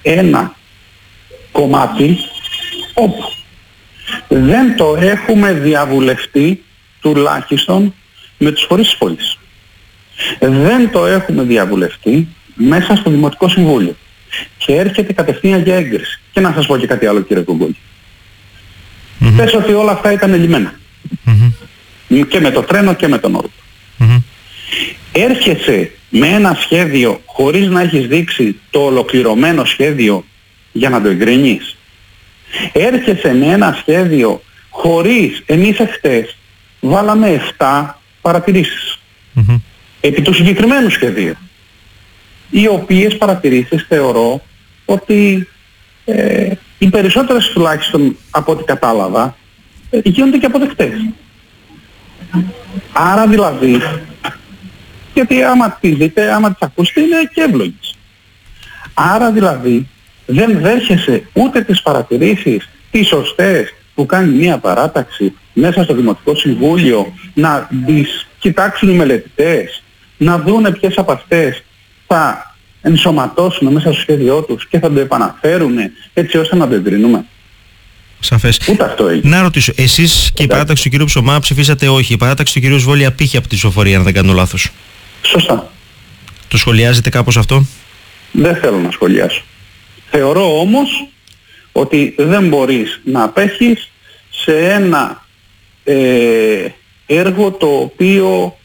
ένα κομμάτι όπου δεν το έχουμε διαβουλευτεί τουλάχιστον με τους φορείς της πόλης. Δεν το έχουμε διαβουλευτεί μέσα στο Δημοτικό Συμβούλιο. Και έρχεται κατευθείαν για έγκριση. Και να σας πω και κάτι άλλο, κύριε Κουγκούλη. Πες ότι όλα αυτά ήταν λυμμένα. Και με το τρένο και με τον όρκο. Έρχεσαι με ένα σχέδιο χωρίς να έχεις δείξει το ολοκληρωμένο σχέδιο για να το εγκρίνεις. Έρχεσαι με ένα σχέδιο χωρίς, εμείς εχθές βάλαμε 7 παρατηρήσεις επί του συγκεκριμένου σχεδίου, οι οποίες παρατηρήσεις θεωρώ ότι οι περισσότερες τουλάχιστον από ό,τι κατάλαβα γίνονται και αποδεκτές. Άρα δηλαδή, γιατί άμα τις δείτε, άμα τις ακούσετε είναι και εύλογες. Άρα δηλαδή δεν δέχεσαι ούτε τις παρατηρήσεις τις σωστές που κάνει μια παράταξη μέσα στο Δημοτικό Συμβούλιο, να τις κοιτάξουν οι μελετητές, να δούνε ποιες από αυτές θα ενσωματώσουν μέσα στο σχέδιό τους και θα το επαναφέρουν έτσι ώστε να το εγκρίνουμε. Σαφές. Ούτε αυτό έγινε. Να ρωτήσω, εσείς και η παράταξη του κ. Ψωμά ψηφίσατε όχι. Η παράταξη του κ. Σβόλη απήχε από τη ψηφοφορία, αν δεν κάνω λάθος. Σωστά. Το σχολιάζετε κάπως αυτό? Δεν θέλω να σχολιάσω. Θεωρώ όμως ότι δεν μπορείς να απέχεις σε ένα έργο το οποίο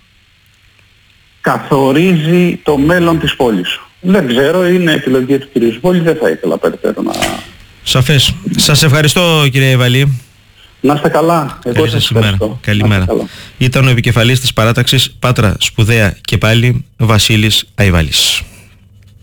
καθορίζει το μέλλον της πόλης σου. Δεν ξέρω, είναι επιλογή του κ. Σβόλη, δεν θα ήθελα περαιτέρω να... Σαφές. Σας ευχαριστώ, κύριε Αϊβαλή. Να είστε καλά. Εγώ σας ευχαριστώ. Καλημέρα. Ήταν ο επικεφαλής της παράταξης Πάτρα Σπουδαία και πάλι, Βασίλης Αϊβαλής.